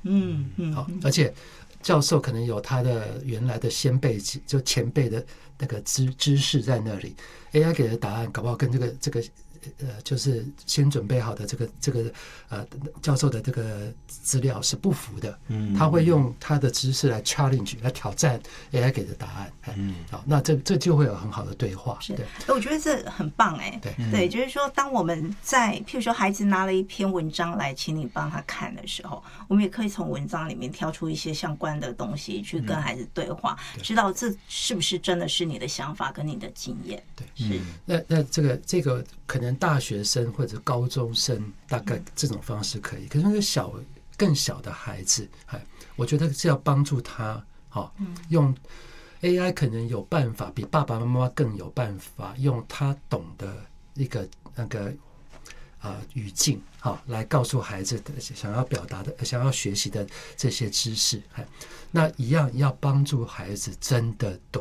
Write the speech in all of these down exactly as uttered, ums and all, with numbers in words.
嗯嗯， 好，而且教授可能有他的原来的先辈，就前辈的那个知知识在那里 ，A I 给的答案搞不好跟这个这个呃，就是先准备好的这个这个呃教授的这个资料是不符的，嗯，他会用他的知识来 challenge 来挑战 A I 给的答案，嗯，好，那这这就会有很好的对话， 是， 对， 我觉得这很棒哎， 对对，就是说，当我们在譬如说孩子拿了一篇文章来，请你帮他看的时候，我们也可以从文章里面挑出一些相关的东西去跟孩子对话，嗯，知道这是不是真的是你的想法跟你的经验， 对， 是， 那那这个这个可能大学生或者高中生大概这种方式可以，可是那个小更小的孩子，我觉得是要帮助他，哦，用 A I 可能有办法比爸爸妈妈更有办法用他懂的一个那个呃语境，哦，来告诉孩子的想要表达的想要学习的这些知识，那一样要帮助孩子真的懂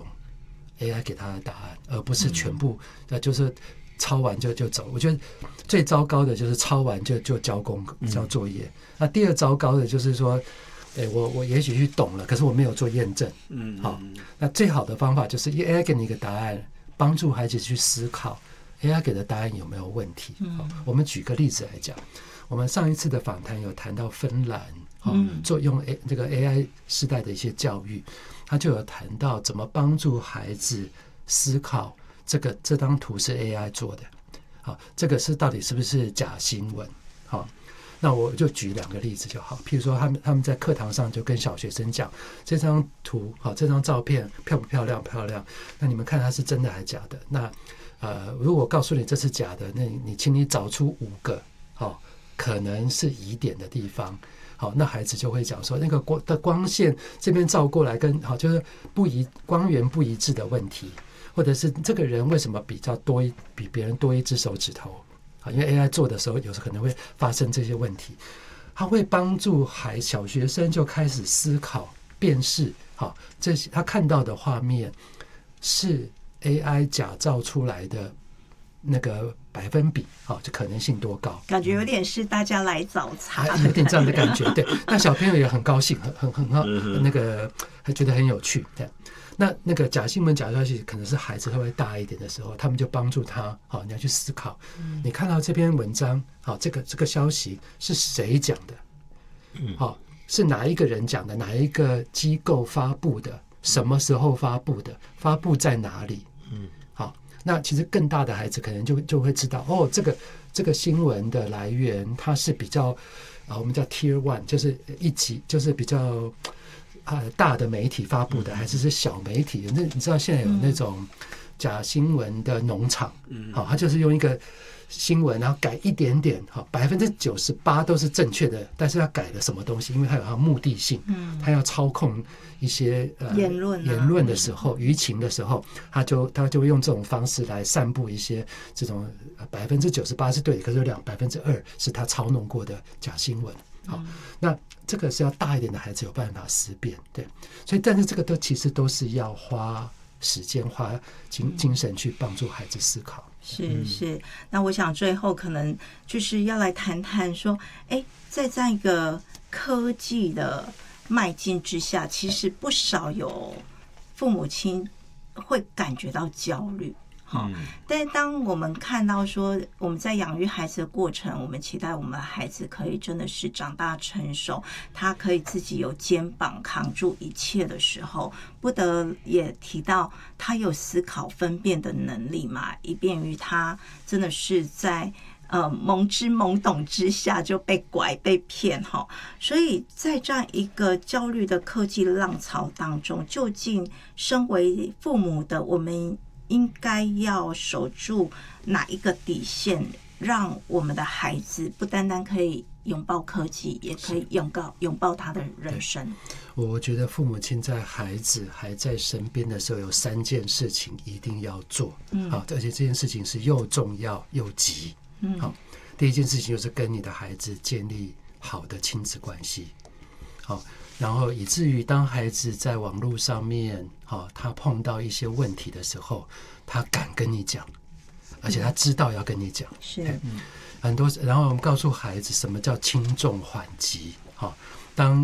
A I 给他的答案，而不是全部呃就是抄完就就走。我觉得最糟糕的就是抄完就就交功交作业。那第二糟糕的就是说，哎，我我也许去懂了，可是我没有做验证。嗯，好，那最好的方法就是 A I 给你一个答案，帮助孩子去思考 A I 给的答案有没有问题。嗯，我们举个例子来讲，我们上一次的访谈有谈到芬兰，嗯，做用 A 这个 A I 时代的一些教育，他就有谈到怎么帮助孩子思考。这个这张图是 A I 做的，好，这个是到底是不是假新闻？好，那我就举两个例子就好。譬如说，他们他们在课堂上就跟小学生讲，这张图好，这张照片漂不漂亮？漂亮。那你们看它是真的还是假的？那呃，如果告诉你这是假的，那你请你找出五个好可能是疑点的地方。好，那孩子就会讲说，那个光的光线这边照过来跟好就是不一光源不一致的问题。或者是这个人为什么比较多比别人多一只手指头？因为 A I 做的时候，有时候可能会发生这些问题。他会帮助孩小学生就开始思考、辨识，好，这些他看到的画面是 A I 假造出来的那个百分比，好，这可能性多高？ 感觉有点是大家来找茬， 啊，有点这样的感觉。对，那小朋友也很高兴，很很很好，那个还觉得很有趣。对。那那个假新闻、假消息，可能是孩子稍微大一点的时候，他们就帮助他，好，你要去思考，嗯，你看到这篇文章，好，这个这个消息是谁讲的？好，是哪一个人讲的？哪一个机构发布的？什么时候发布的？发布在哪里？嗯，好，那其实更大的孩子可能就就会知道，哦，这个这个新闻的来源，它是比较啊，我们叫 Tier One， 就是一级，就是比较。啊，大的媒体发布的，还是是小媒体？那你知道现在有那种假新闻的农场，好，他就是用一个新闻，然后改一点点，好，百分之九十八都是正确的，但是他改了什么东西？因为他有他的目的性，他要操控一些呃言论言论的时候，舆情的时候，他就他就会用这种方式来散布一些这种百分之九十八是对的，可是有两百分之二是他操弄过的假新闻。好，那这个是要大一点的孩子有办法思辨，对，所以但是这个都其实都是要花时间、花精精神去帮助孩子思考。 是是，那我想最后可能就是要来谈谈说，哎，在这样一个科技的迈进之下，其实不少有父母亲会感觉到焦虑。好，但是当我们看到说我们在养育孩子的过程，我们期待我们的孩子可以真的是长大成熟，他可以自己有肩膀扛住一切的时候，不得也提到他有思考分辨的能力嘛，以便于他真的是在呃懵之懵懂之下就被拐被骗哈。所以在这样一个焦虑的科技浪潮当中，究竟身为父母的我们应该要守住哪一个底线，让我们的孩子不单单可以拥抱科技，也可以拥抱拥抱他的人生。 我觉得父母亲在孩子还在身边的时候，有三件事情一定要做，嗯，好，而且这件事情是又重要又急。嗯，好，第一件事情就是跟你的孩子建立好的亲子关系，好。然后以至于当孩子在网络上面，哦，他碰到一些问题的时候，他敢跟你讲，而且他知道要跟你讲。 是， 很多。然后我们告诉孩子什么叫轻重缓急。好，当